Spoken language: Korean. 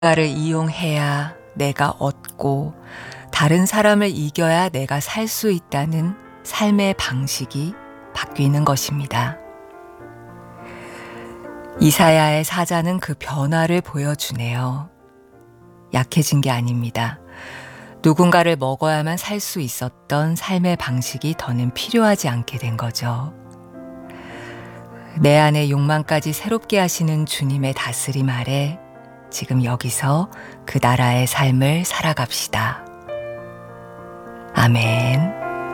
누군가를 이용해야 내가 얻고 다른 사람을 이겨야 내가 살 수 있다는 삶의 방식이 바뀌는 것입니다. 이사야의 사자는 그 변화를 보여주네요. 약해진 게 아닙니다. 누군가를 먹어야만 살 수 있었던 삶의 방식이 더는 필요하지 않게 된 거죠. 내 안의 욕망까지 새롭게 하시는 주님의 다스림 아래 지금 여기서 그 나라의 삶을 살아갑시다. 아멘.